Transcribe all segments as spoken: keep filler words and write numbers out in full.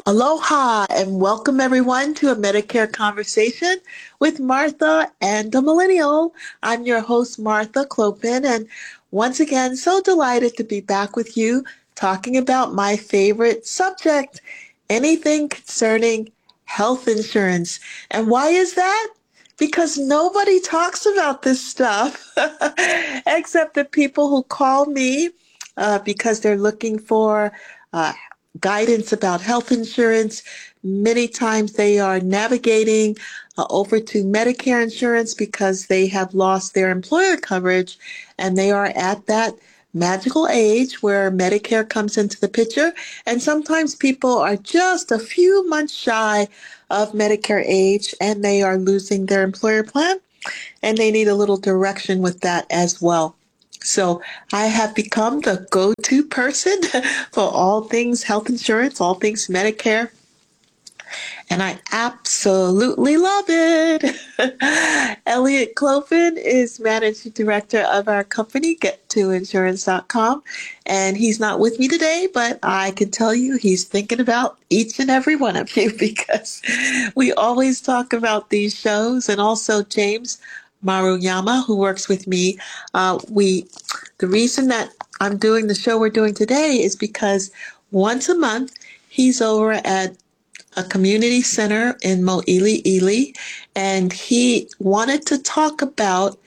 Aloha and welcome everyone to a Medicare conversation with Martha and the Millennial. I'm your host, Martha Clopin, and once again, so delighted to be back with you talking about my favorite subject, anything concerning health insurance. And why is that? Because nobody talks about this stuff except the people who call me uh, because they're looking for uh, guidance about health insurance. Many times they are navigating uh, over to Medicare insurance because they have lost their employer coverage and they are at that magical age where Medicare comes into the picture. And sometimes people are just a few months shy of Medicare age and they are losing their employer plan and they need a little direction with that as well. So I have become the go-to person for all things health insurance, all things Medicare, and I absolutely love it. Elliot Clopin is managing director of our company, get to insurance dot com, and he's not with me today, but I can tell you he's thinking about each and every one of you because we always talk about these shows, and also James Maruyama, who works with me. Uh, we, the reason that I'm doing the show we're doing today is because once a month he's over at a community center in Mo'ili'ili, and he wanted to talk about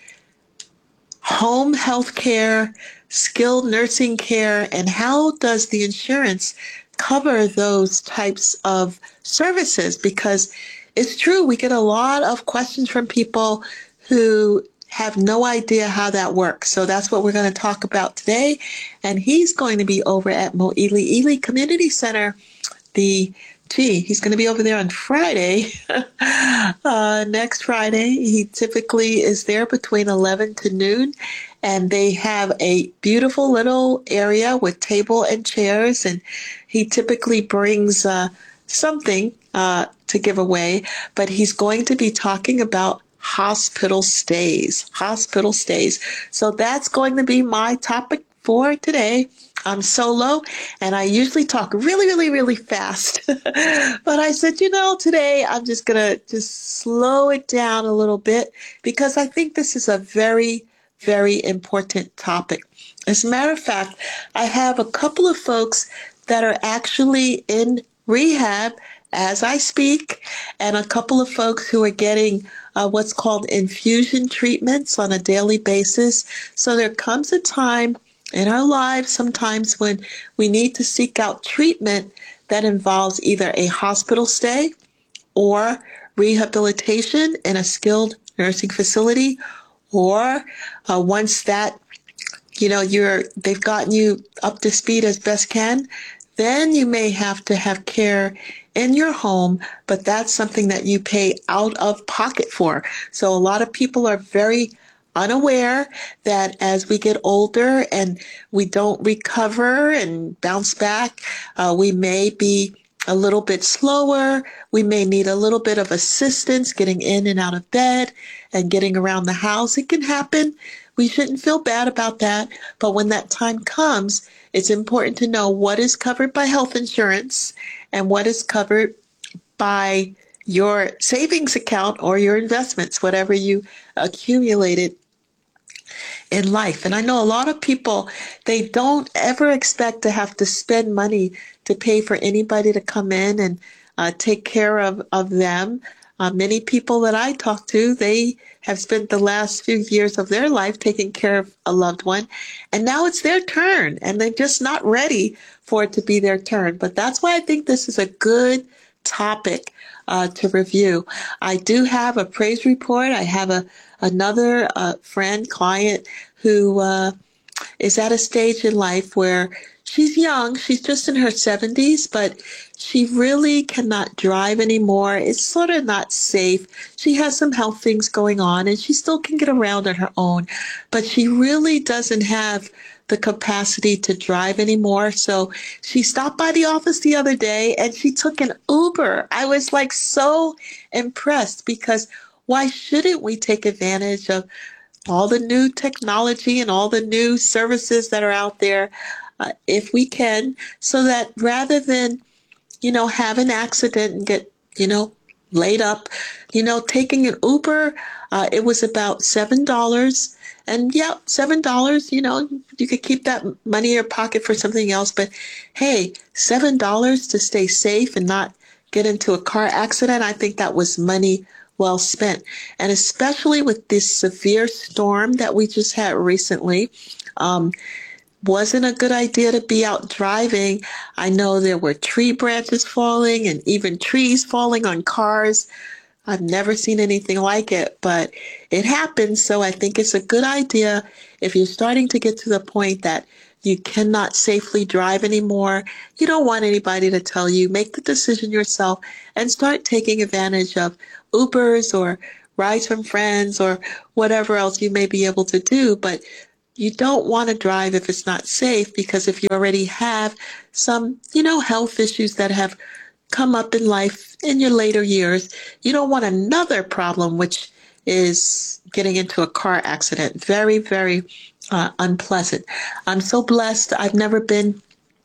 home health care, skilled nursing care, and how does the insurance cover those types of services? Because it's true, we get a lot of questions from people who have no idea how that works. So that's what we're going to talk about today. And he's going to be over at Mo'ili'ili Community Center the Gee, he's going to be over there on Friday, uh, next Friday. He typically is there between eleven to noon, and they have a beautiful little area with table and chairs, and he typically brings uh, something uh, to give away, but he's going to be talking about hospital stays, hospital stays. So that's going to be my topic for today. I'm solo and I usually talk really, really, really fast. But I said, you know, today I'm just going to just slow it down a little bit because I think this is a very, very important topic. As a matter of fact, I have a couple of folks that are actually in rehab as I speak, and a couple of folks who are getting uh, what's called infusion treatments on a daily basis. So there comes a time in our lives sometimes when we need to seek out treatment that involves either a hospital stay or rehabilitation in a skilled nursing facility, or uh, once that you know you're they've gotten you up to speed as best can, then you may have to have care in your home, but that's something that you pay out of pocket for. So a lot of people are very unaware that as we get older and we don't recover and bounce back, uh, we may be a little bit slower. We may need a little bit of assistance getting in and out of bed and getting around the house. It can happen. We shouldn't feel bad about that. But when that time comes, it's important to know what is covered by health insurance and what is covered by your savings account or your investments, whatever you accumulated in life. And I know a lot of people, they don't ever expect to have to spend money to pay for anybody to come in and uh, take care of, of them. Uh, many people that I talk to, they have spent the last few years of their life taking care of a loved one, and now it's their turn, and they're just not ready for it to be their turn. But that's why I think this is a good topic uh, to review. I do have a praise report. I have a another uh, friend, client who uh, is at a stage in life where she's young. She's just in her seventies, but she really cannot drive anymore. It's sort of not safe. She has some health things going on, and she still can get around on her own, but she really doesn't have the capacity to drive anymore. So she stopped by the office the other day and she took an Uber. I was like so impressed because why shouldn't we take advantage of all the new technology and all the new services that are out there uh, if we can, so that rather than you know, have an accident and get, you know, laid up, you know, taking an Uber, uh, it was about seven dollars. And yeah, seven dollars, you know, you could keep that money in your pocket for something else. But hey, seven dollars to stay safe and not get into a car accident, I think that was money well spent. And especially with this severe storm that we just had recently, um, wasn't a good idea to be out driving. I know there were tree branches falling and even trees falling on cars. I've never seen anything like it, but it happens. So I think it's a good idea if you're starting to get to the point that you cannot safely drive anymore. You don't want anybody to tell you. Make the decision yourself and start taking advantage of Ubers or rides from friends or whatever else you may be able to do. But you don't want to drive if it's not safe, because if you already have some, you know, health issues that have come up in life in your later years, you don't want another problem, which is getting into a car accident. Very, very uh, unpleasant. I'm so blessed. I've never been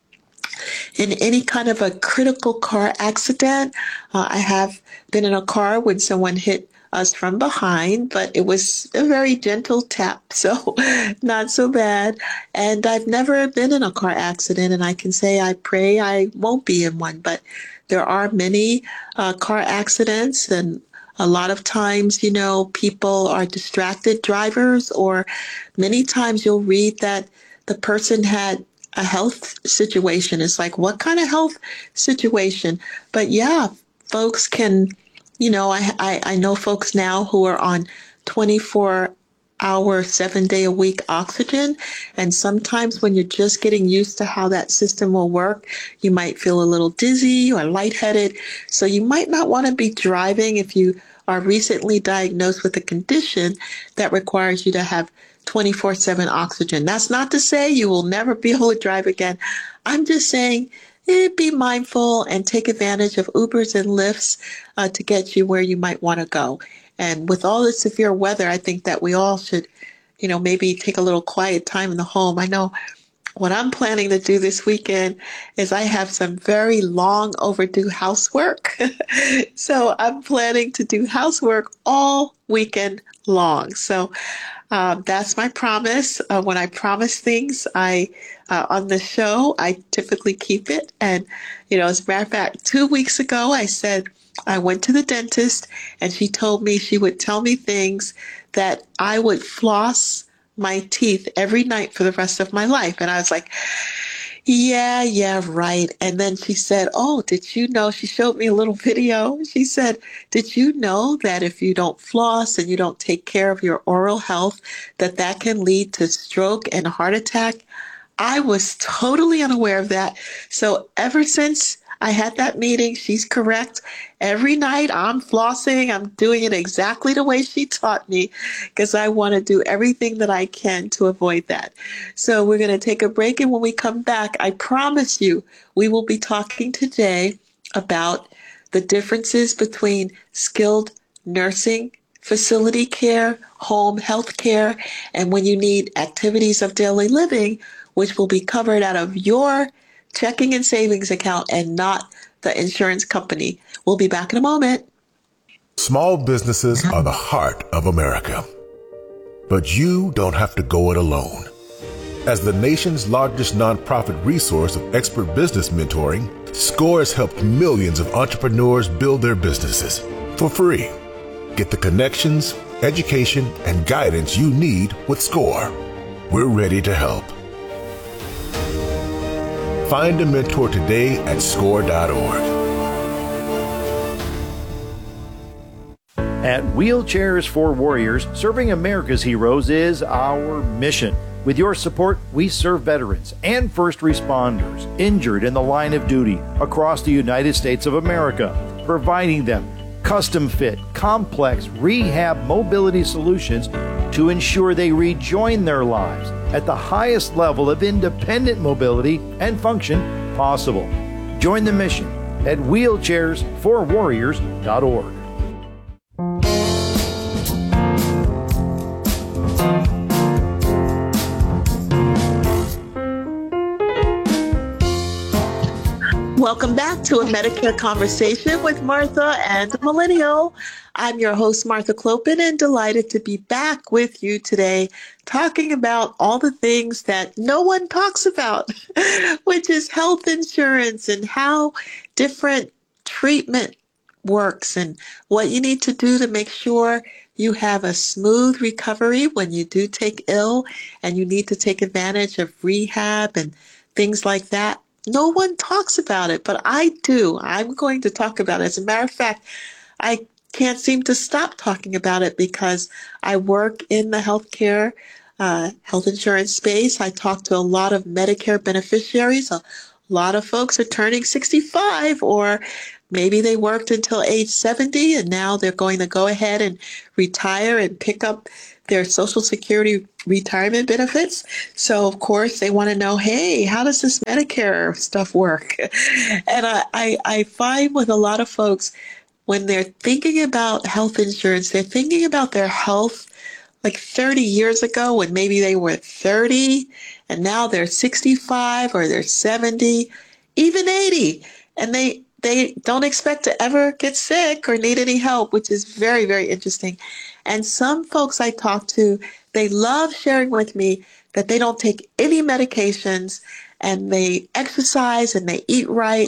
in any kind of a critical car accident. Uh, I have been in a car when someone hit us from behind, but it was a very gentle tap, so not so bad. And I've never been in a car accident, and I can say I pray I won't be in one. But there are many uh, car accidents, and a lot of times, you know, people are distracted drivers, or many times you'll read that the person had a health situation. It's like, what kind of health situation? But yeah, folks can, you know, I, I, I know folks now who are on twenty-four hour, seven day a week oxygen. And sometimes when you're just getting used to how that system will work, you might feel a little dizzy or lightheaded. So you might not want to be driving if you are recently diagnosed with a condition that requires you to have twenty-four seven oxygen. That's not to say you will never be able to drive again. I'm just saying, eh, be mindful and take advantage of Ubers and Lyfts uh, to get you where you might want to go. And with all the severe weather, I think that we all should, you know, maybe take a little quiet time in the home. I know what I'm planning to do this weekend is I have some very long overdue housework. So I'm planning to do housework all weekend long. So um, that's my promise. Uh, when I promise things, I uh, on the show, I typically keep it. And, you know, as a matter of fact, two weeks ago, I said I went to the dentist, and she told me she would tell me things that I would floss my teeth every night for the rest of my life. And I was like, yeah, yeah, right. And then she said, oh, did you know, she showed me a little video. She said, did you know that if you don't floss and you don't take care of your oral health, that that can lead to stroke and heart attack? I was totally unaware of that. So ever since I had that meeting, she's correct. Every night I'm flossing. I'm doing it exactly the way she taught me, because I want to do everything that I can to avoid that. So we're going to take a break. And when we come back, I promise you, we will be talking today about the differences between skilled nursing, facility care, home health care, and when you need activities of daily living, which will be covered out of your checking and savings account and not the insurance company. We'll be back in a moment. Small businesses are the heart of America, but you don't have to go it alone. As the nation's largest nonprofit resource of expert business mentoring, SCORE has helped millions of entrepreneurs build their businesses for free. Get the connections, education, and guidance you need with SCORE. We're ready to help. Find a mentor today at score dot org. At Wheelchairs for Warriors, serving America's heroes is our mission. With your support, we serve veterans and first responders injured in the line of duty across the United States of America, providing them custom-fit, complex rehab mobility solutions to ensure they rejoin their lives at the highest level of independent mobility and function possible. Join the mission at wheelchairs for warriors dot org. Welcome back to a Medicare Conversation with Martha and Millennial. I'm your host, Martha Clopin, and delighted to be back with you today talking about all the things that no one talks about, which is health insurance and how different treatment works and what you need to do to make sure you have a smooth recovery when you do take ill and you need to take advantage of rehab and things like that. No one talks about it, but I do. I'm going to talk about it. As a matter of fact, I can't seem to stop talking about it because I work in the healthcare, uh, health insurance space. I talk to a lot of Medicare beneficiaries. A lot of folks are turning sixty-five, or maybe they worked until age seventy and now they're going to go ahead and retire and pick up their Social Security retirement benefits. So, of course, they want to know, hey, how does this Medicare stuff work? And I, I, I find with a lot of folks, when they're thinking about health insurance, they're thinking about their health like thirty years ago when maybe they were thirty and now they're sixty-five or they're seventy, even eighty. And they, they don't expect to ever get sick or need any help, which is very, very interesting. And some folks I talk to, they love sharing with me that they don't take any medications and they exercise and they eat right.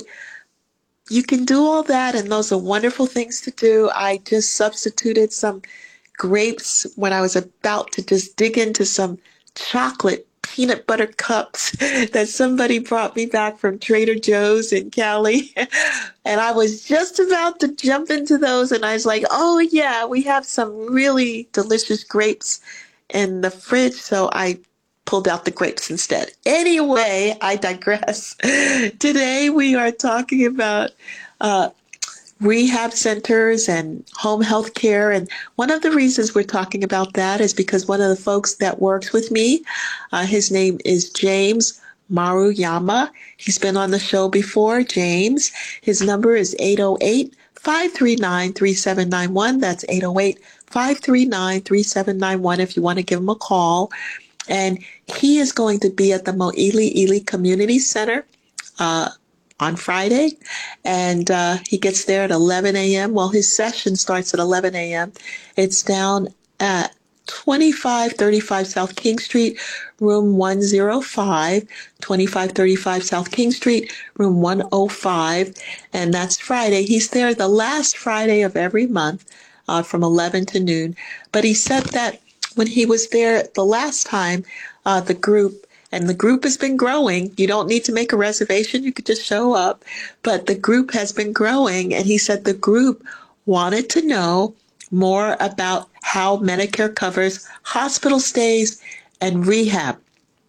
You can do all that, and those are wonderful things to do. I just substituted some grapes when I was about to just dig into some chocolate peanut butter cups that somebody brought me back from Trader Joe's in Cali. And I was just about to jump into those, and I was like, oh yeah, we have some really delicious grapes in the fridge. So I pulled out the grapes instead. Anyway, I digress. Today we are talking about uh, rehab centers and home health care. And one of the reasons we're talking about that is because one of the folks that works with me, uh, his name is James Maruyama. He's been on the show before, James. His number is eight oh eight, five three nine, three seven nine one. That's eight oh eight, five three nine, three seven nine one if you want to give him a call. And he is going to be at the Mo'ili Ili Community Center uh, on Friday. And uh, he gets there at eleven a.m. Well, his session starts at eleven a.m. It's down at twenty-five thirty-five South King Street, room one oh five, twenty-five thirty-five South King Street, room one oh five. And that's Friday. He's there the last Friday of every month uh, from eleven to noon. But he said that when he was there the last time, uh, the group, and the group has been growing. You don't need to make a reservation. You could just show up. But the group has been growing. And he said the group wanted to know more about how Medicare covers hospital stays and rehab.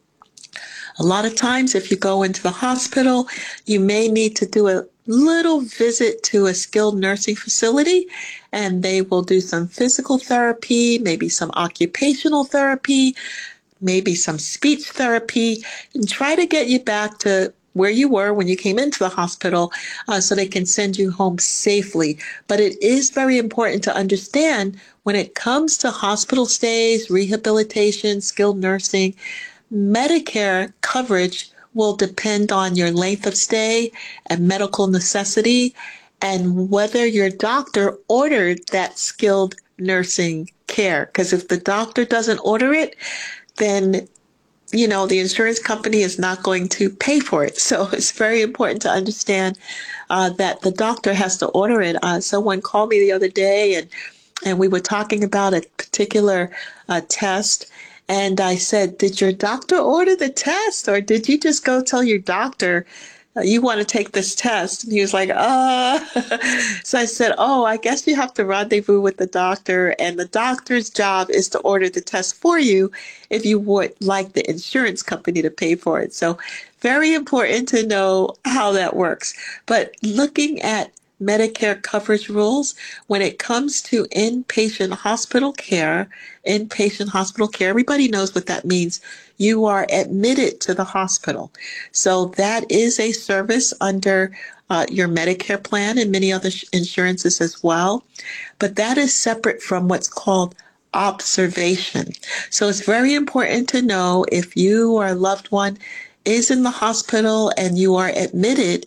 A lot of times, if you go into the hospital, you may need to do a little visit to a skilled nursing facility, and they will do some physical therapy, maybe some occupational therapy, maybe some speech therapy, and try to get you back to where you were when you came into the hospital uh, so they can send you home safely. But it is very important to understand when it comes to hospital stays, rehabilitation, skilled nursing, Medicare coverage will depend on your length of stay and medical necessity and whether your doctor ordered that skilled nursing care. Because if the doctor doesn't order it, then, you know, the insurance company is not going to pay for it. So it's very important to understand uh, that the doctor has to order it. Uh, someone called me the other day and, and we were talking about a particular uh, test. And I said, did your doctor order the test, or did you just go tell your doctor uh, you want to take this test? And he was like, uh. So I said, oh, I guess you have to rendezvous with the doctor, and the doctor's job is to order the test for you if you would like the insurance company to pay for it. So very important to know how that works. But looking at Medicare coverage rules, when it comes to inpatient hospital care, inpatient hospital care, everybody knows what that means. You are admitted to the hospital. So that is a service under uh, your Medicare plan and many other sh- insurances as well. But that is separate from what's called observation. So it's very important to know if you or a loved one is in the hospital and you are admitted,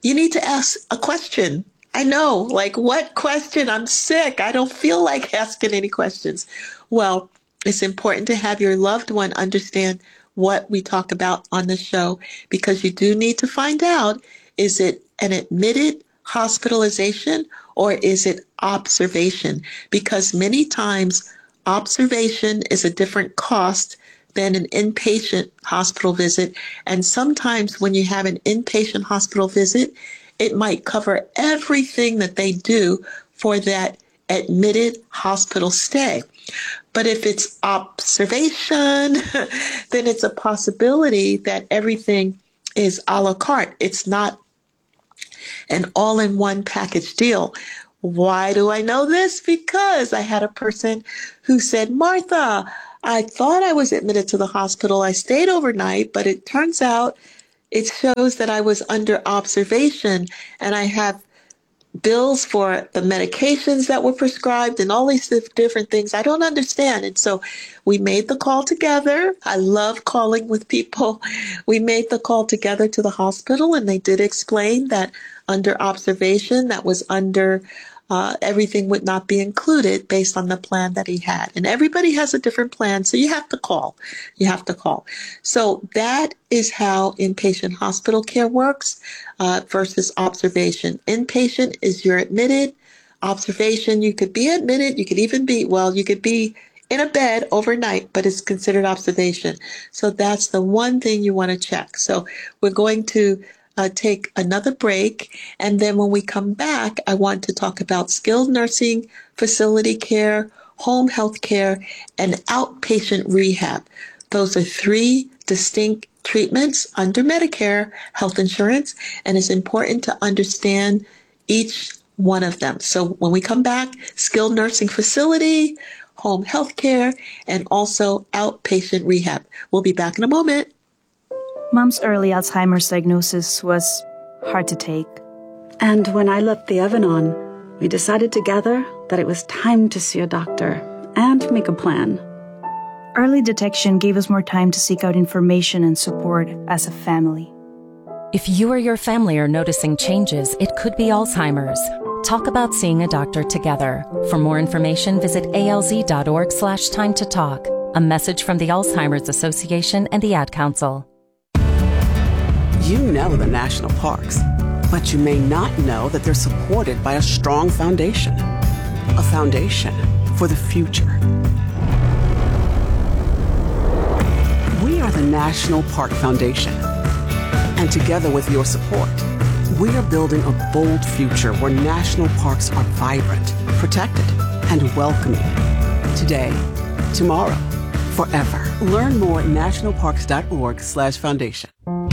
you need to ask a question. I know, like, what question? I'm sick. I don't feel like asking any questions. Well, it's important to have your loved one understand what we talk about on the show, because you do need to find out, is it an admitted hospitalization or is it observation? Because many times observation is a different cost than an inpatient hospital visit. And sometimes when you have an inpatient hospital visit, it might cover everything that they do for that admitted hospital stay. But if it's observation, then it's a possibility that everything is a la carte. It's not an all-in-one package deal. Why do I know this? Because I had a person who said, Martha, I thought I was admitted to the hospital. I stayed overnight, but it turns out it shows that I was under observation, and I have bills for the medications that were prescribed and all these different things I don't understand. And so we made the call together. I love calling with people. We made the call together to the hospital, and they did explain that under observation, that was under uh, everything would not be included based on the plan that he had. And everybody has a different plan, so you have to call. You have to call. So that is how inpatient hospital care works uh, versus observation. Inpatient is you're admitted. Observation, you could be admitted. You could even be, well, you could be in a bed overnight, but it's considered observation. So that's the one thing you want to check. So we're going to Uh, take another break. And then when we come back, I want to talk about skilled nursing, facility care, home health care, and outpatient rehab. Those are three distinct treatments under Medicare health insurance, and it's important to understand each one of them. So when we come back, skilled nursing facility, home health care, and also outpatient rehab. We'll be back in a moment. Mom's early Alzheimer's diagnosis was hard to take. And when I left the oven on, we decided together that it was time to see a doctor and make a plan. Early detection gave us more time to seek out information and support as a family. If you or your family are noticing changes, it could be Alzheimer's. Talk about seeing a doctor together. For more information, visit alz.org slash time to talk. A message from the Alzheimer's Association and the Ad Council. You know the national parks, but you may not know that they're supported by a strong foundation. A foundation for the future. We are the National Park Foundation. And together with your support, we are building a bold future where national parks are vibrant, protected, and welcoming. Today, tomorrow, forever. Learn more at nationalparks.org slash foundation.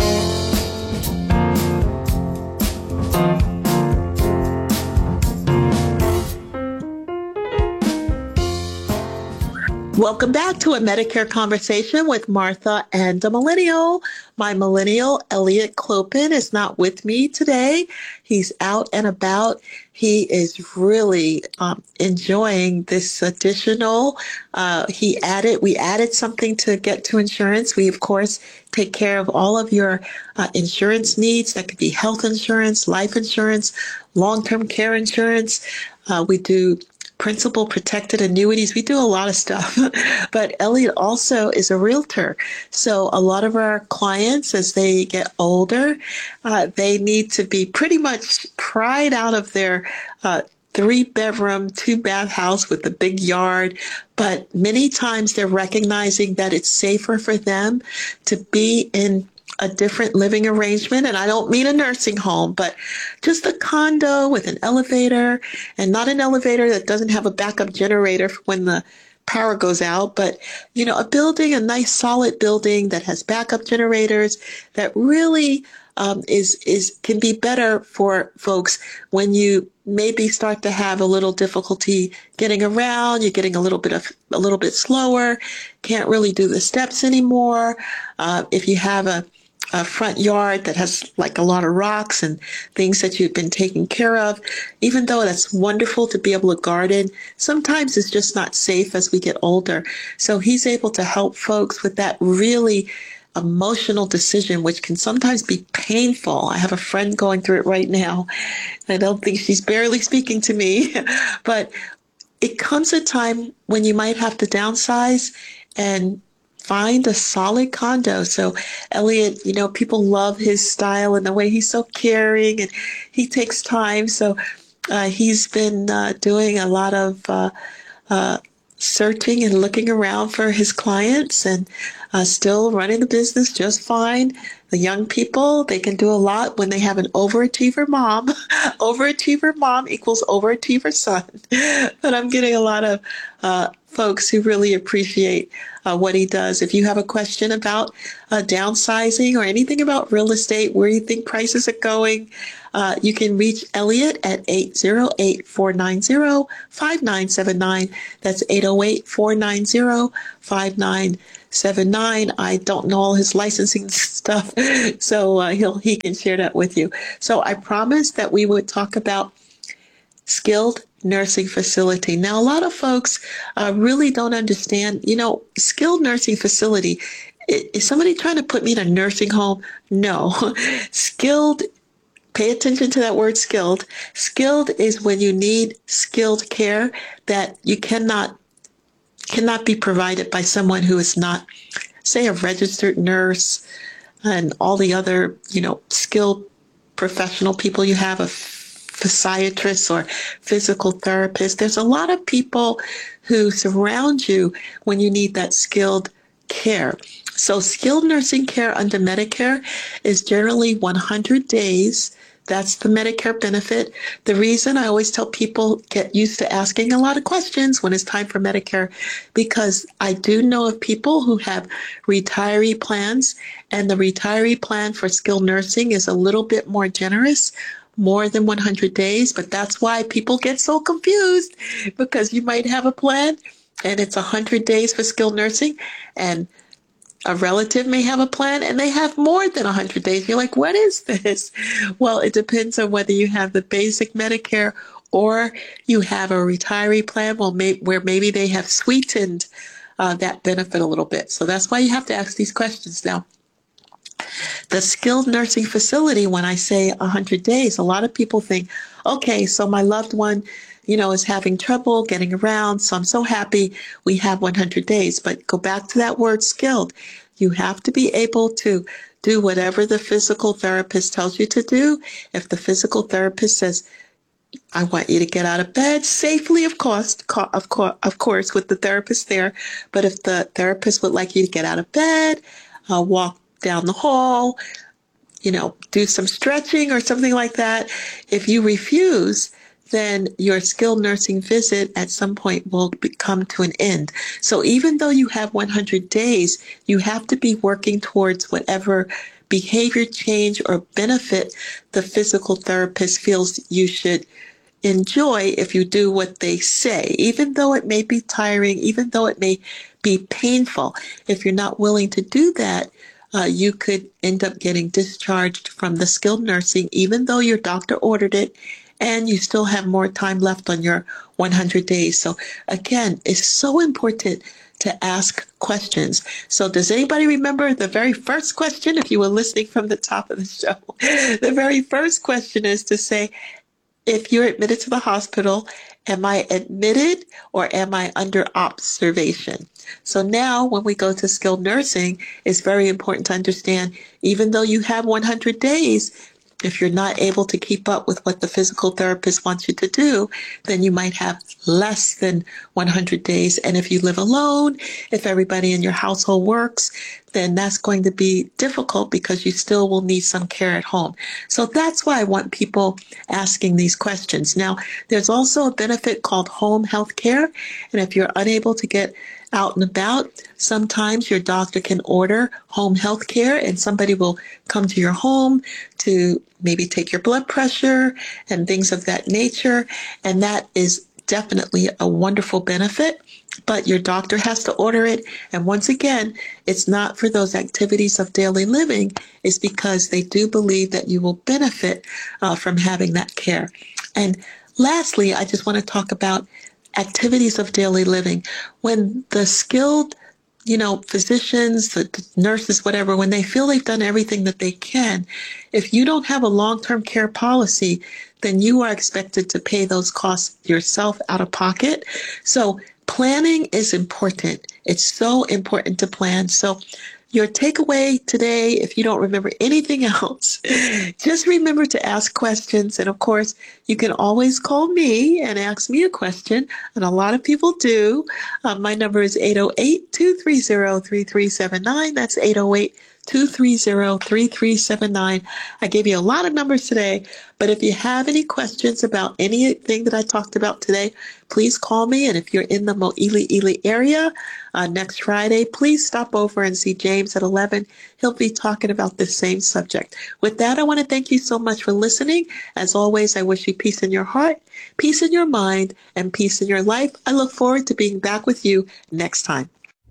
Welcome back to a Medicare Conversation with Martha and a Millennial. My millennial, Elliot Clopin, is not with me today. He's out and about. He is really um, enjoying this additional. Uh, he added, we added something to Get to Insurance. We, of course, take care of all of your uh, insurance needs. That could be health insurance, life insurance, long-term care insurance. Uh, we do principal protected annuities. We do a lot of stuff, but Elliot also is a realtor. So a lot of our clients, as they get older, uh, they need to be pretty much pried out of their uh, three bedroom, two bath house with a big yard. But many times they're recognizing that it's safer for them to be in a different living arrangement. And I don't mean a nursing home, but just a condo with an elevator, and not an elevator that doesn't have a backup generator when the power goes out, but, you know, a building, a nice solid building that has backup generators that really um, is, is, can be better for folks when you maybe start to have a little difficulty getting around. You're getting a little bit of, a little bit slower, can't really do the steps anymore. Uh, if you have a a front yard that has like a lot of rocks and things that you've been taking care of, even though that's wonderful to be able to garden, sometimes it's just not safe as we get older. So he's able to help folks with that really emotional decision, which can sometimes be painful. I have a friend going through it right now. I don't think she's barely speaking to me, but it comes a time when you might have to downsize and find a solid condo. So Elliot, you know, people love his style and the way he's so caring and he takes time. So uh, he's been uh, doing a lot of uh, uh, searching and looking around for his clients and uh, still running the business just fine. The young people, they can do a lot when they have an overachiever mom. Overachiever mom equals overachiever son. But I'm getting a lot of uh, folks who really appreciate uh, what he does. If you have a question about uh, downsizing or anything about real estate, where you think prices are going, uh, you can reach Elliot at eight zero eight, four nine zero, five nine seven nine. That's eight zero eight, four nine zero, five nine seven nine. I don't know all his licensing stuff, so uh, he'll he can share that with you. So I promised that we would talk about skilled nursing facility. Now, a lot of folks uh, really don't understand, you know, skilled nursing facility. Is somebody trying to put me in a nursing home? No. Skilled, pay attention to that word skilled. Skilled is when you need skilled care that you cannot cannot be provided by someone who is not, say, a registered nurse and all the other, you know, skilled professional people you have, a physiatrist or physical therapist. There's a lot of people who surround you when you need that skilled care. So skilled nursing care under Medicare is generally one hundred days. That's the Medicare benefit. The reason I always tell people get used to asking a lot of questions when it's time for Medicare, because I do know of people who have retiree plans, and the retiree plan for skilled nursing is a little bit more generous, more than one hundred days, but that's why people get so confused, because you might have a plan and it's one hundred days for skilled nursing, and a relative may have a plan and they have more than one hundred days. You're like, what is this? Well, it depends on whether you have the basic Medicare or you have a retiree plan well, may, where maybe they have sweetened uh, that benefit a little bit. So that's why you have to ask these questions. Now, the skilled nursing facility, when I say one hundred days, a lot of people think, okay, so my loved one, you know, is having trouble getting around, so I'm so happy we have one hundred days. But go back to that word skilled. You have to be able to do whatever the physical therapist tells you to do. If the physical therapist says, I want you to get out of bed safely, of course, of course, of course, with the therapist there. But if the therapist would like you to get out of bed, uh, walk down the hall, you know, do some stretching or something like that, if you refuse, then your skilled nursing visit at some point will come to an end. So even though you have one hundred days, you have to be working towards whatever behavior change or benefit the physical therapist feels you should enjoy if you do what they say, even though it may be tiring, even though it may be painful. If you're not willing to do that, uh, you could end up getting discharged from the skilled nursing, even though your doctor ordered it, and you still have more time left on your one hundred days. So again, it's so important to ask questions. So does anybody remember the very first question, if you were listening from the top of the show? The very first question is to say, if you're admitted to the hospital, am I admitted or am I under observation? So now when we go to skilled nursing, it's very important to understand, even though you have one hundred days, if you're not able to keep up with what the physical therapist wants you to do, then you might have less than one hundred days. And if you live alone, if everybody in your household works, then that's going to be difficult because you still will need some care at home. So that's why I want people asking these questions. Now, there's also a benefit called home health care. And if you're unable to get out and about, sometimes your doctor can order home health care and somebody will come to your home to maybe take your blood pressure and things of that nature. And that is definitely a wonderful benefit, but your doctor has to order it. And once again, it's not for those activities of daily living. It's because they do believe that you will benefit uh, from having that care. And lastly, I just want to talk about activities of daily living. When the skilled you know, physicians, the nurses, whatever, when they feel they've done everything that they can, if you don't have a long-term care policy, then you are expected to pay those costs yourself out of pocket. So planning is important. It's so important to plan. So your takeaway today, if you don't remember anything else, just remember to ask questions. And of course, you can always call me and ask me a question. And a lot of people do. Um, my number is eight oh eight, two three zero, three three seven nine. That's eight oh eight, two three zero, three three seven nine. I gave you a lot of numbers today, but if you have any questions about anything that I talked about today, please call me. And if you're in the Mo'ili Ili area uh, next Friday, please stop over and see James at eleven. He'll be talking about this same subject. With that, I want to thank you so much for listening. As always, I wish you peace in your heart, peace in your mind, and peace in your life. I look forward to being back with you next time.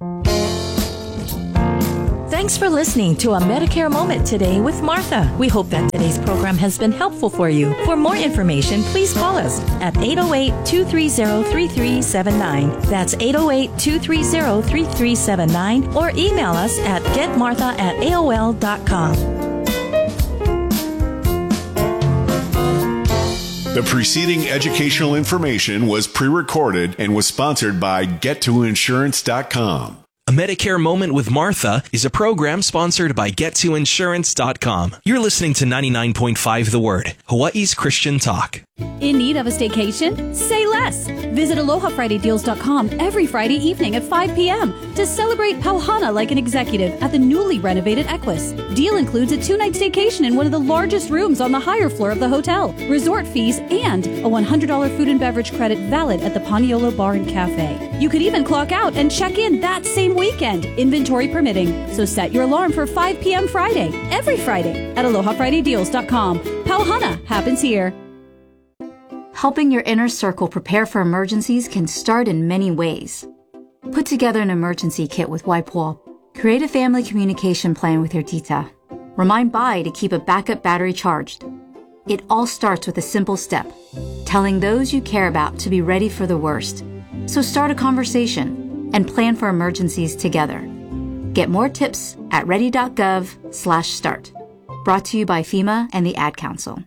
Thanks for listening to A Medicare Moment today with Martha. We hope that today's program has been helpful for you. For more information, please call us at eight oh eight, two three zero, three three seven nine. That's eight oh eight, two three zero, three three seven nine, or email us at getmartha at A O L dot com. The preceding educational information was pre-recorded and was sponsored by get to insurance dot com. A Medicare Moment with Martha is a program sponsored by get to insurance dot com. You're listening to ninety-nine point five The Word, Hawaii's Christian talk. In need of a staycation? Say less. Visit aloha friday deals dot com every Friday evening at five p.m. to celebrate Pauhana like an executive at the newly renovated Equus. Deal includes a two-night staycation in one of the largest rooms on the higher floor of the hotel, resort fees, and a one hundred dollars food and beverage credit valid at the Paniolo Bar and Cafe. You could even clock out and check in that same weekend, inventory permitting. So set your alarm for five p.m. Friday, every Friday at aloha friday deals dot com. Pauhana happens here. Helping your inner circle prepare for emergencies can start in many ways. Put together an emergency kit with Waipoa. Create a family communication plan with your tita. Remind Bai to keep a backup battery charged. It all starts with a simple step, telling those you care about to be ready for the worst. So start a conversation and plan for emergencies together. Get more tips at ready.gov slash start. Brought to you by FEMA and the Ad Council.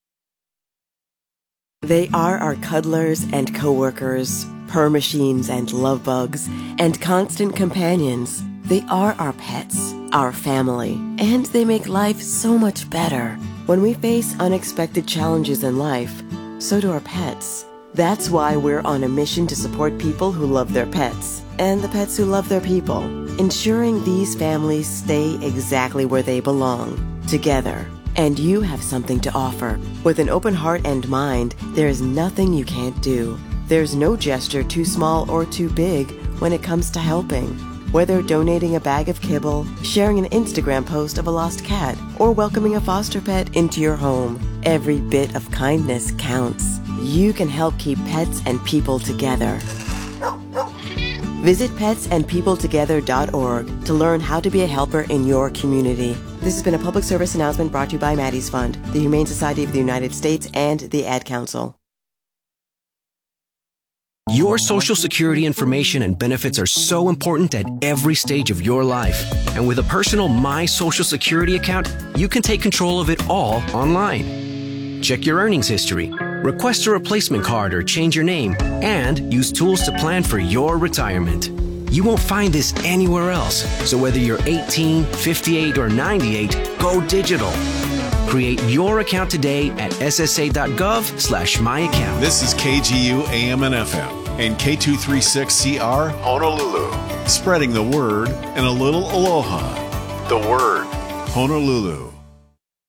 They are our cuddlers and coworkers, purr machines and love bugs, and constant companions. They are our pets, our family, and they make life so much better. When we face unexpected challenges in life, so do our pets. That's why we're on a mission to support people who love their pets, and the pets who love their people, ensuring these families stay exactly where they belong, together. And you have something to offer. With an open heart and mind, there is nothing you can't do. There's no gesture too small or too big when it comes to helping. Whether donating a bag of kibble, sharing an Instagram post of a lost cat, or welcoming a foster pet into your home, every bit of kindness counts. You can help keep pets and people together. Visit pets and people together dot org to learn how to be a helper in your community. This has been a public service announcement brought to you by Maddie's Fund, the Humane Society of the United States, and the Ad Council. Your Social Security information and benefits are so important at every stage of your life. And with a personal My Social Security account, you can take control of it all online. Check your earnings history, request a replacement card or change your name, and use tools to plan for your retirement. You won't find this anywhere else. So whether you're eighteen, fifty-eight, or ninety-eight, go digital. Create your account today at S S A dot gov slash my account. This is K G U A M and F M and K two thirty-six C R Honolulu. Spreading the word and a little aloha. The Word, Honolulu.